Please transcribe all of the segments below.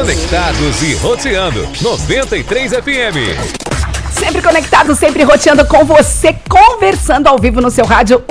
Conectados e roteando 93 FM. Sempre conectado, sempre roteando com você, conversando ao vivo no seu rádio,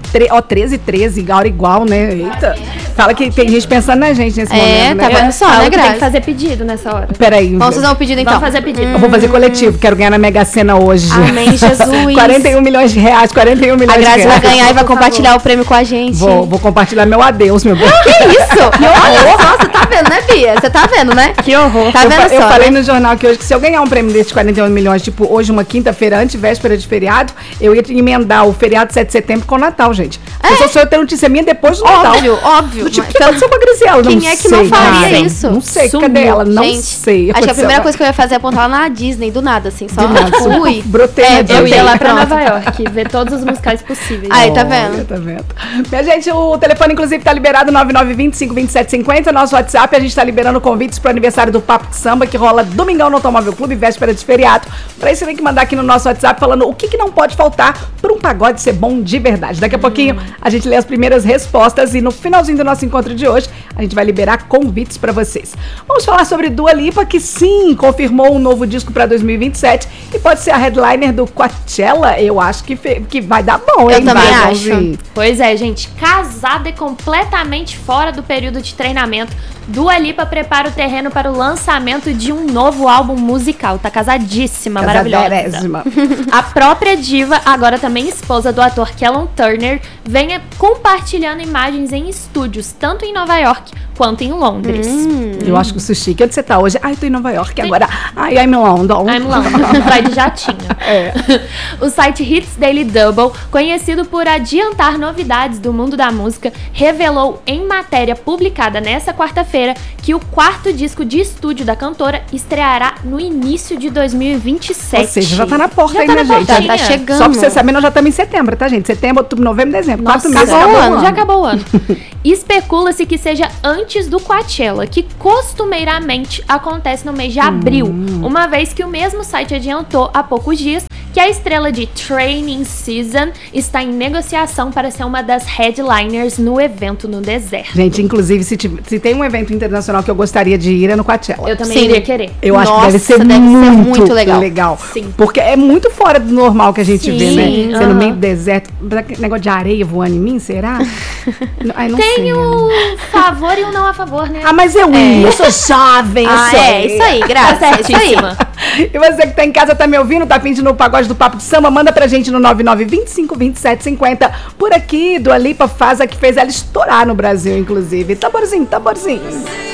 13h13, hora igual, né? Eita, fala que tem gente pensando na gente nesse momento, né? Tá vendo só, né, Grazi? Tem que fazer pedido nessa hora. Peraí. Vamos fazer um pedido, então. Vamos fazer pedido. Eu vou fazer coletivo, quero ganhar na Mega Sena hoje. Amém, Jesus. 41 milhões de reais, 41 milhões de reais. A Grazi vai ganhar e vai compartilhar o prêmio com a gente. Vou compartilhar meu adeus, meu bem. Que isso? Olha só, você tá vendo, né, Bia? Você tá vendo, né? Que horror. Tá vendo Eu só, falei né? no jornal que hoje, que se eu ganhar um prêmio desses 41 milhões, tipo, hoje uma quinta-feira, antevéspera de feriado, eu ia emendar o feriado 7 de setembro com o Natal, gente. Eu só ter notícia minha depois do Natal. Óbvio. Do tipo, o que aconteceu com a Griselda? Quem é que não faria isso? Não sei, Sumiu. cadê ela? Não Gente, sei. acho que a primeira coisa que eu ia fazer é apontar lá na Disney, do nada, assim. Só fui. Brotei na Eu Disney. ia lá pra Pronto. Nova York, ver todos os musicais possíveis. Aí, tá Olha, vendo? tá vendo? Minha gente, o telefone, inclusive, tá liberado, 9920-52750. Nosso WhatsApp, a gente tá liberando convites pro aniversário do Papo de Samba, que rola domingão no Automóvel Clube, véspera de feriado. Pra isso, você tem que mandar aqui no nosso WhatsApp falando o que não pode faltar pra um pagode ser bom de verdade. Daqui a pouquinho, a gente lê as primeiras respostas e no finalzinho do nosso encontro de hoje, a gente vai liberar convites pra vocês. Vamos falar sobre Dua Lipa, que sim, confirmou um novo disco pra 2027 e pode ser a headliner do Coachella. Eu acho que vai dar bom, hein? Eu também Vai, acho. Joãozinho? Pois é, gente, casada e completamente fora do período de treinamento, Dua Lipa prepara o terreno para o lançamento de um novo álbum musical. Tá casadíssima, maravilhosa. Casadérésima. A própria diva, agora também esposa do ator Callum Turner, vem compartilhando imagens em estúdios, tanto em Nova York quanto em Londres. Eu acho que o Sushi, que onde você tá hoje? Ai, tô em Nova York agora. Ai, I'm in London. I'm London, vai de jatinho. O site Hits Daily Double, conhecido por adiantar novidades do mundo da música, revelou em matéria publicada nesta quarta-feira que o quarto disco de estúdio da cantora estreará no início de 2027. Ou seja, já tá na porta Já ainda, tá na gente. portinha. Tá chegando. Só pra você saber, nós já estamos em setembro, tá, gente? Setembro, outubro, novembro, dezembro. Nossa, 4 meses, acabou acabou o ano, já acabou o ano. Especula-se que seja antes do Coachella, que costumeiramente acontece no mês de abril, uma vez que o mesmo site adiantou há poucos dias que a estrela de Training Season está em negociação para ser uma das headliners no evento no deserto. Gente, inclusive, se tem um evento internacional que eu gostaria de ir, é no Coachella. Eu também Sim. iria querer. Eu acho que Nossa, deve ser deve ser muito muito legal. legal. Sim. Porque é muito fora do normal que a gente vê, Sim, né? Você no meio do deserto, negócio de areia voando em mim, será? Ai, não sei. Tem o favor e o não a favor, né? Ah, mas eu ia, eu sou jovem, eu sou. Isso aí, Grazi. Tá É isso aí. certíssima. E você que tá em casa, tá me ouvindo, tá pedindo o pagode do Papo de Samba, manda pra gente no 99252750. Por aqui, Dua Lipa faz a que fez ela estourar no Brasil, inclusive. Tamborzinho, tamborzinho.